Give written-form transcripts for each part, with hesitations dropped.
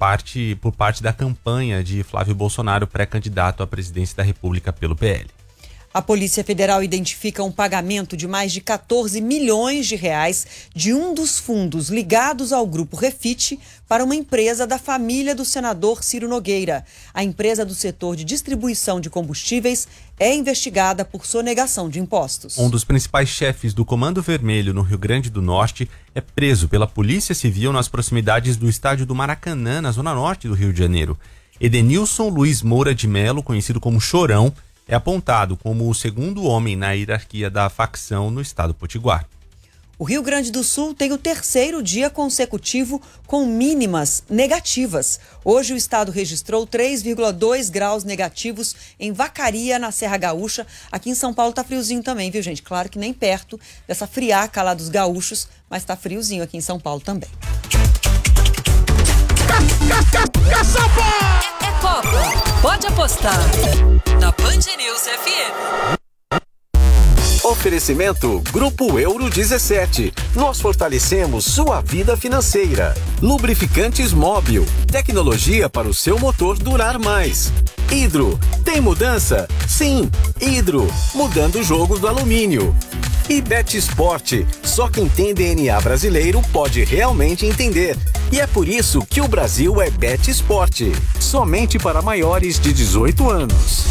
por parte da campanha de Flávio Bolsonaro, pré-candidato à presidência da República pelo PL. A Polícia Federal identifica um pagamento de mais de 14 milhões de reais de um dos fundos ligados ao Grupo Refit para uma empresa da família do senador Ciro Nogueira. A empresa do setor de distribuição de combustíveis é investigada por sonegação de impostos. Um dos principais chefes do Comando Vermelho no Rio Grande do Norte é preso pela Polícia Civil nas proximidades do estádio do Maracanã, na zona norte do Rio de Janeiro. Edenilson Luiz Moura de Melo, conhecido como Chorão, é apontado como o segundo homem na hierarquia da facção no estado potiguar. O Rio Grande do Sul tem o terceiro dia consecutivo com mínimas negativas. Hoje o estado registrou 3,2 graus negativos em Vacaria, na Serra Gaúcha. Aqui em São Paulo tá friozinho também, viu, gente? Claro que nem perto dessa friaca lá dos gaúchos, mas tá friozinho aqui em São Paulo também. É Copa. Pode apostar na Band News FM. Oferecimento Grupo Euro 17. Nós fortalecemos sua vida financeira. Lubrificantes Móbil. Tecnologia para o seu motor durar mais. Hidro. Tem mudança? Sim. Hidro. Mudando o jogo do alumínio. E Bet Esporte. Só quem tem DNA brasileiro pode realmente entender. E é por isso que o Brasil é Bet Esporte. Somente para maiores de 18 anos.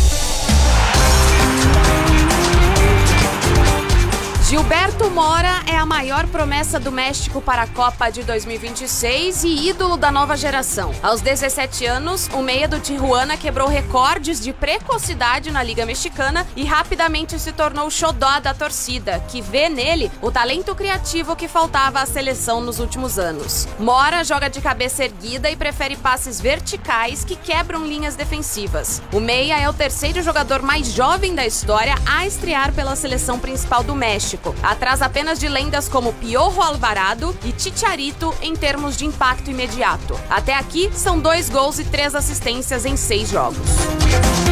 Gilberto Mora é a maior promessa do México para a Copa de 2026 e ídolo da nova geração. Aos 17 anos, o meia do Tijuana quebrou recordes de precocidade na Liga Mexicana e rapidamente se tornou xodó da torcida, que vê nele o talento criativo que faltava à seleção nos últimos anos. Mora joga de cabeça erguida e prefere passes verticais que quebram linhas defensivas. O meia é o terceiro jogador mais jovem da história a estrear pela seleção principal do México, atrás apenas de lendas como Piojo Alvarado e Chicharito em termos de impacto imediato. Até aqui, são 2 gols e 3 assistências em 6 jogos.